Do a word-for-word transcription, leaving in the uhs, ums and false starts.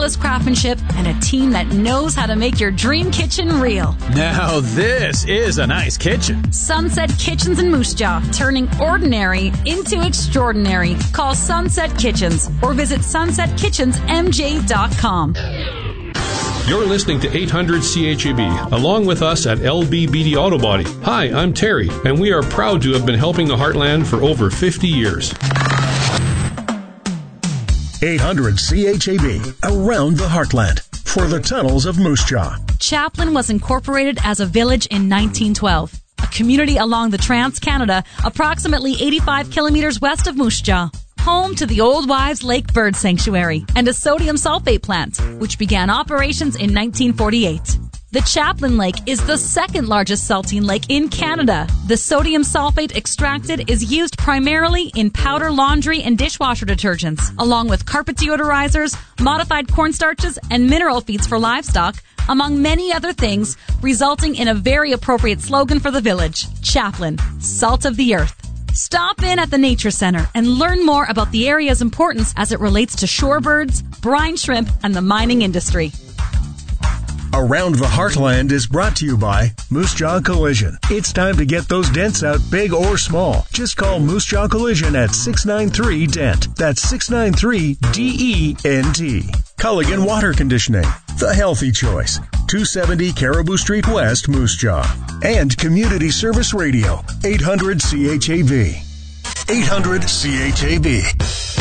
flawless craftsmanship, and a team that knows how to make your dream kitchen real. Now this is a nice kitchen. Sunset Kitchens in Moose Jaw, turning ordinary into extraordinary. Call Sunset Kitchens or visit sunset kitchens m j dot com. You're listening to eight hundred C H A B, along with us at L B B D Auto Body. Hi, I'm Terry, and we are proud to have been helping the Heartland for over fifty years. eight hundred C H A B, around the Heartland, for the tunnels of Moose Jaw. Chaplin was incorporated as a village in nineteen twelve, a community along the Trans-Canada, approximately eighty-five kilometers west of Moose Jaw. Home to the Old Wives Lake Bird Sanctuary and a sodium sulfate plant, which began operations in nineteen forty-eight. The Chaplin Lake is the second largest saltine lake in Canada. The sodium sulfate extracted is used primarily in powder laundry and dishwasher detergents, along with carpet deodorizers, modified cornstarches, and mineral feeds for livestock, among many other things, resulting in a very appropriate slogan for the village, Chaplin, Salt of the Earth. Stop in at the Nature Center and learn more about the area's importance as it relates to shorebirds, brine shrimp, and the mining industry. Around the Heartland is brought to you by Moose Jaw Collision. It's time to get those dents out, big or small. Just call Moose Jaw Collision at six nine three D E N T. That's six nine three D E N T. Culligan Water Conditioning, the healthy choice. two seventy Caribou Street West, Moose Jaw. And Community Service Radio, eight hundred C H A B. eight hundred C H A B.